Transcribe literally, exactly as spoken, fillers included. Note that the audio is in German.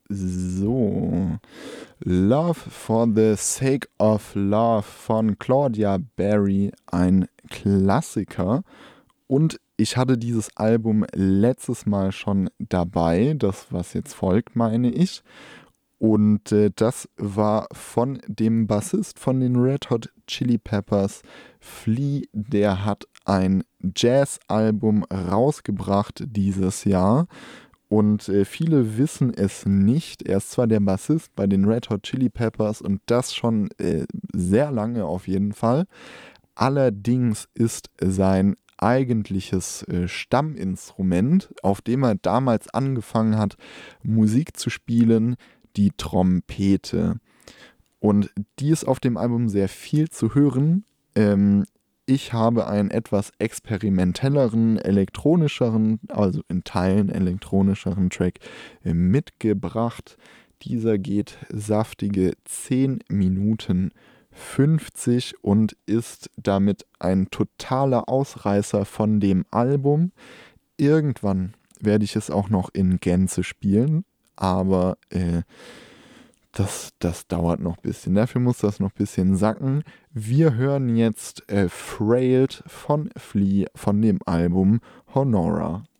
So, Love for the Sake of Love von Claudia Berry, ein Klassiker. Und ich hatte dieses Album letztes Mal schon dabei, das was jetzt folgt, meine ich. Und äh, das war von dem Bassist von den Red Hot Chili Peppers, Flea. Der hat ein Jazz-Album rausgebracht dieses Jahr. Und äh, viele wissen es nicht. Er ist zwar der Bassist bei den Red Hot Chili Peppers und das schon äh, sehr lange auf jeden Fall. Allerdings ist sein eigentliches äh, Stamminstrument, auf dem er damals angefangen hat, Musik zu spielen, die Trompete. Und die ist auf dem Album sehr viel zu hören. Ähm, ich habe einen etwas experimentelleren, elektronischeren, also in Teilen elektronischeren Track äh, mitgebracht. Dieser geht saftige zehn Minuten fünfzig und ist damit ein totaler Ausreißer von dem Album. Irgendwann werde ich es auch noch in Gänze spielen, aber äh, das, das dauert noch ein bisschen. Dafür muss das noch ein bisschen sacken. Wir hören jetzt äh, Frailed von Flea von dem Album Honora.